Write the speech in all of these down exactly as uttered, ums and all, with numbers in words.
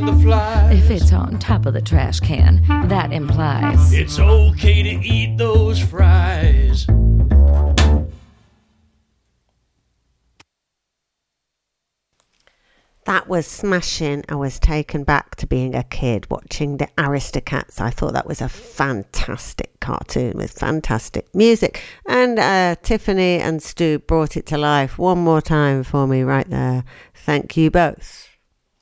the flies. If it's on top of the trash can, that implies it's okay to eat those fries. That was smashing. I was taken back to being a kid watching the Aristocats. I thought that was a fantastic cartoon with fantastic music. And uh, Tiffany and Stu brought it to life one more time for me right there. Thank you both.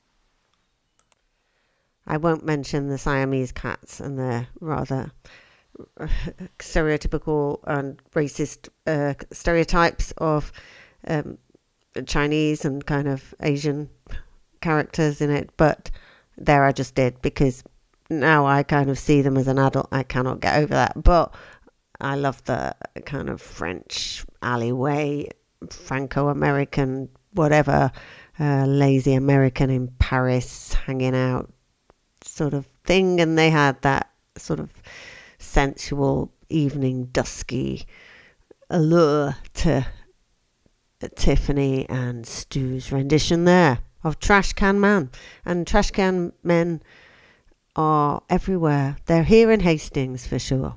I won't mention the Siamese cats and their rather stereotypical and racist uh, stereotypes of um, Chinese and kind of Asian characters in it, but there I just did, because now I kind of see them as an adult. I cannot get over that, but I love the kind of French alleyway, Franco-American, whatever, uh, lazy American in Paris hanging out sort of thing, and they had that sort of sensual evening dusky allure to Tiffany and Stu's rendition there of Trash Can Man. And Trash Can Men are everywhere. They're here in Hastings for sure.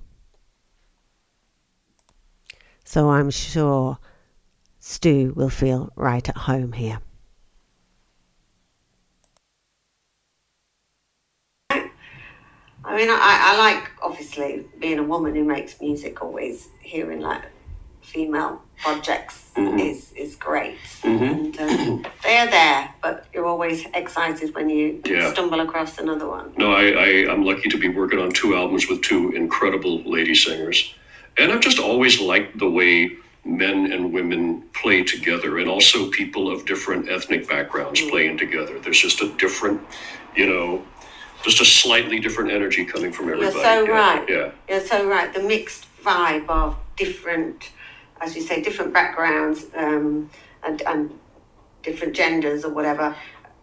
So I'm sure Stu will feel right at home here. I mean, I, I like, obviously, being a woman who makes music, always hearing like female projects mm-hmm. is is great. Mm-hmm. And um, they're there, but you're always excited when you yeah. stumble across another one. No, I, I, I'm lucky to be working on two albums with two incredible lady singers. And I've just always liked the way men and women play together, and also people of different ethnic backgrounds mm-hmm. playing together. There's just a different, you know, just a slightly different energy coming from everybody. You're so yeah. right. Yeah. You're so right. The mixed vibe of different, as you say, different backgrounds um, and, and different genders or whatever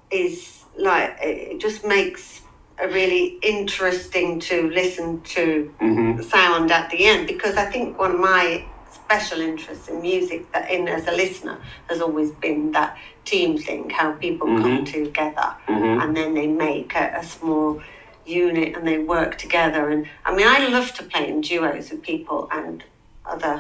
is like, it just makes a really interesting to listen to mm-hmm. sound at the end, because I think one of my special interests in music that in as a listener has always been that team thing, how people mm-hmm. come together mm-hmm. and then they make a, a small unit and they work together. And I mean, I love to play in duos with people and other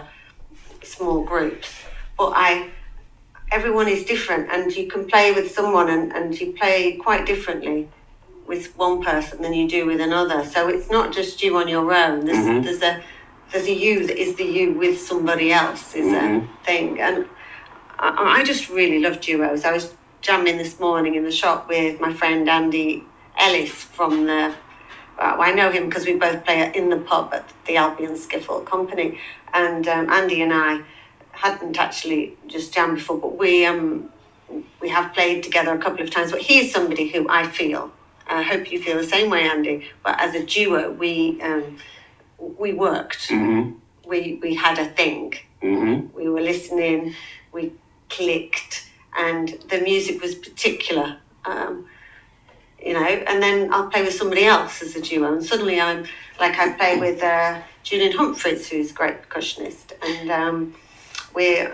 small groups, but I everyone is different, and you can play with someone and, and you play quite differently with one person than you do with another. So it's not just you on your own. There's, mm-hmm. there's a there's a you that is the you with somebody else is mm-hmm. a thing. And I, I just really love duos. I was jamming this morning in the shop with my friend Andy Ellis from the, well, I know him because we both play in the pub at the Albion Skiffle Company. And um, Andy and I hadn't actually just jammed before, but we um we have played together a couple of times. But he's somebody who I feel, I hope you feel the same way, Andy, but as a duo, we um, we worked. Mm-hmm. We we had a thing. Mm-hmm. We were listening, we clicked, and the music was particular. Um, you know, and then I'll play with somebody else as a duo, and suddenly I'm like I play with uh, Julian Humphreys, who's a great percussionist, and um, we're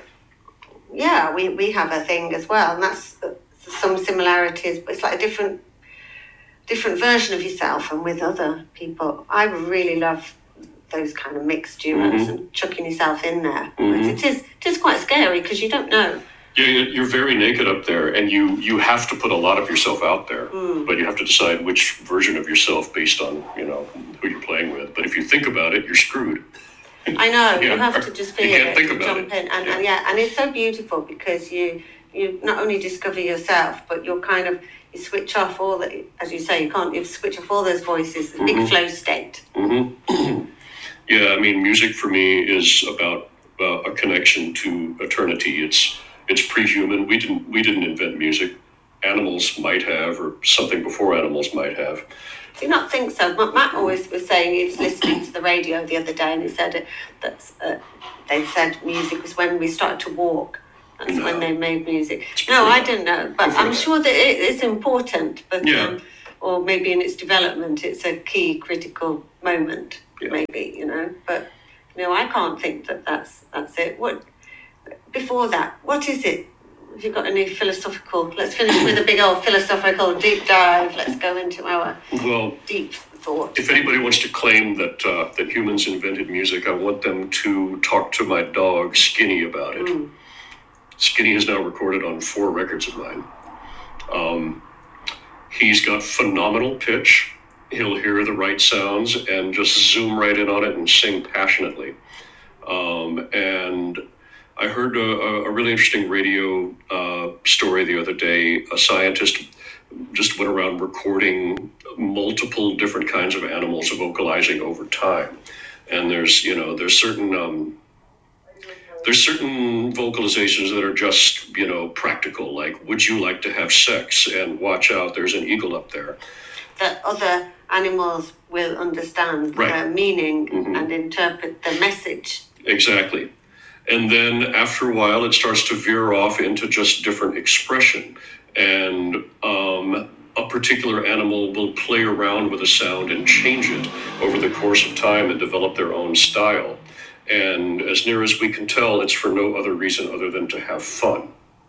yeah, we, we have a thing as well, and that's uh, some similarities, but it's like a different different version of yourself and with other people. I really love those kind of mixed duos mm-hmm. and chucking yourself in there. Mm-hmm. But it is it is quite scary because you don't know. Yeah, you're very naked up there, and you, you have to put a lot of yourself out there, mm. but you have to decide which version of yourself based on, you know, who you're playing with. But if you think about it, you're screwed. I know, yeah. You have to just feel you can't it, think about jump it. in, and yeah. and yeah, and it's so beautiful because you you not only discover yourself, but you're kind of you switch off all the, as you say, you can't you switch off all those voices, the mm-hmm. big flow state. Mm-hmm. Yeah, I mean, music for me is about uh, a connection to eternity. It's it's pre-human. We didn't we didn't invent music. Animals might have, or something before animals might have. Do you not think so? Matt always was saying, he was listening to the radio the other day, and he said it, that uh, they said music was when we started to walk. That's no. when they made music. No, I didn't know, but I'm that. sure that it is important. But yeah. um, or maybe in its development, it's a key critical moment. Yeah. Maybe, you know. But you know, I can't think that that's that's it. What before that? What is it Have you got any philosophical? Let's finish with a big old philosophical deep dive. Let's go into our Well, deep thought. if anybody wants to claim that uh, that humans invented music, I want them to talk to my dog Skinny about it. Mm. Skinny is now recorded on four records of mine. Um, he's got phenomenal pitch. He'll hear the right sounds and just zoom right in on it and sing passionately. Um, and I heard a, a really interesting radio uh, story the other day. A scientist just went around recording multiple different kinds of animals vocalizing over time. And there's, you know, there's certain... Um, There's certain vocalizations that are just, you know, practical, like, would you like to have sex? And watch out, there's an eagle up there. That other animals will understand right. the meaning mm-hmm. and interpret the message. Exactly. And then after a while, it starts to veer off into just different expression. And um, a particular animal will play around with a sound and change it over the course of time and develop their own style. And as near as we can tell, it's for no other reason other than to have fun.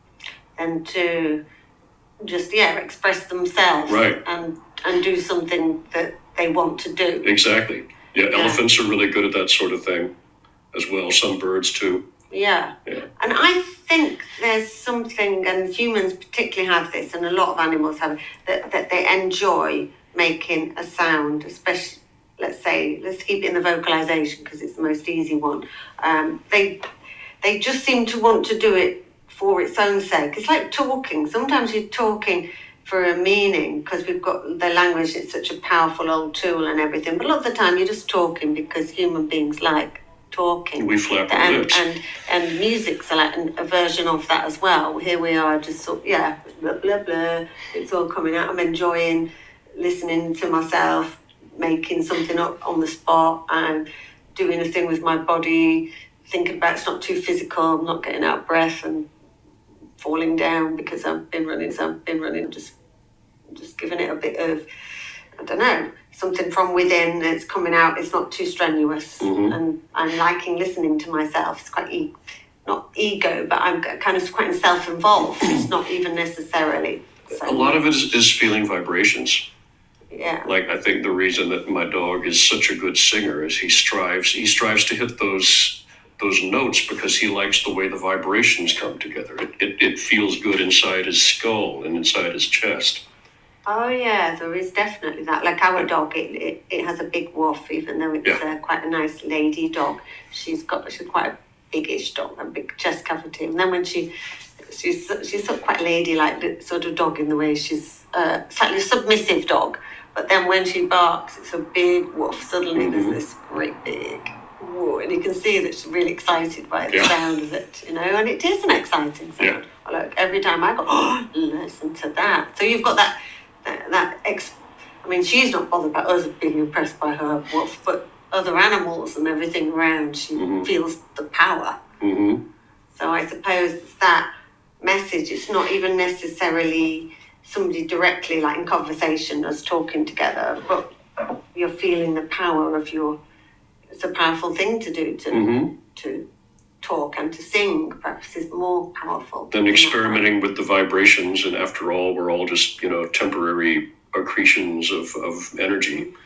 And to just, yeah, express themselves. Right. And, and do something that they want to do. Exactly. Yeah, yeah, elephants are really good at that sort of thing as well. Some birds too. Yeah. yeah. And I think there's something, and humans particularly have this, and a lot of animals have it, that, that they enjoy making a sound, especially... Let's say, let's keep it in the vocalization because it's the most easy one. Um, they they just seem to want to do it for its own sake. It's like talking. Sometimes you're talking for a meaning because we've got the language, it's such a powerful old tool and everything. But a lot of the time you're just talking because human beings like talking. We flap our and, lips. And, and music's a, like a version of that as well. Here we are just sort yeah, blah, blah, blah. It's all coming out. I'm enjoying listening to myself, making something up on the spot and doing a thing with my body, thinking about it's not too physical, I'm not getting out of breath and falling down because I've been running, so I've been running, just just giving it a bit of, I don't know, something from within that's coming out. It's not too strenuous. Mm-hmm. And I'm liking listening to myself. It's quite, e- not ego, but I'm kind of quite self-involved. It's not even necessarily. So a lot of it is, is feeling vibrations. Yeah. Like, I think the reason that my dog is such a good singer is he strives he strives to hit those those notes because he likes the way the vibrations come together. It it, it feels good inside his skull and inside his chest. Oh yeah, there is definitely that. Like our dog, it it, it has a big woof, even though it's yeah. uh, quite a nice lady dog. She's got she's quite a biggish dog, a big chest cavity. And then when she she's she's sort of quite ladylike sort of dog in the way she's uh, slightly submissive dog. But then when she barks, it's a big woof. Suddenly mm-hmm. there's this great big woof. And you can see that she's really excited by the yeah. sound of it, you know. And it is an exciting sound. Yeah. Like every time I go, oh, listen to that. So you've got that, that, that ex- I mean, she's not bothered about us being impressed by her woof, but other animals and everything around, she mm-hmm. feels the power. Mm-hmm. So I suppose it's that message. It's not even necessarily somebody directly, like in conversation, us talking together, but you're feeling the power of your, it's a powerful thing to do, to mm-hmm. to talk and to sing, perhaps is more powerful. Than experimenting with the vibrations, and after all, we're all just, you know, temporary accretions of, of energy.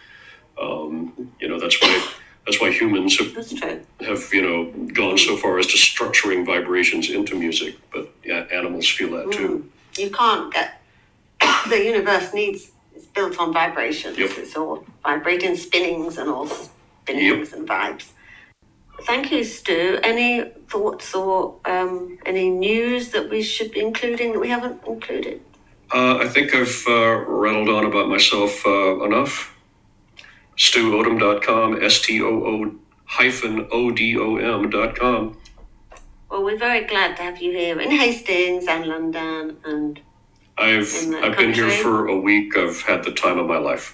Um, you know, that's why that's why humans have, That's true. have, you know, gone so far as to structuring vibrations into music, but yeah, animals feel that too. Mm. You can't get, the universe needs, it's built on vibrations. Yep. It's all vibrating spinnings and all spinnings Yep. and vibes. Thank you, Stu. Any thoughts or um, any news that we should be including that we haven't included? Uh, I think I've uh, rattled on about myself uh, enough. Stu Odom dot com, S T O O hyphen O D O M dot com. Well, we're very glad to have you here in Hastings and London and I've in the I've been here country. for a week. I've had the time of my life.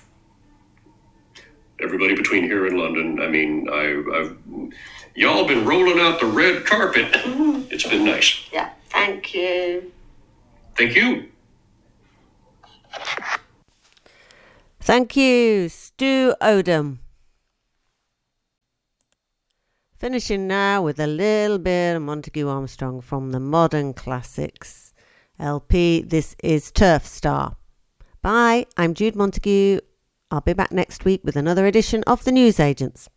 Everybody between here and London, I mean, I, I've y'all been rolling out the red carpet. Mm-hmm. It's been nice. Yeah, thank you. Thank you. Thank you, Stu Odom. Finishing now with a little bit of Montague Armstrong from the modern classics. L P. This is Turf Star. Bye, I'm Jude Montague. I'll be back next week with another edition of The Newsagents.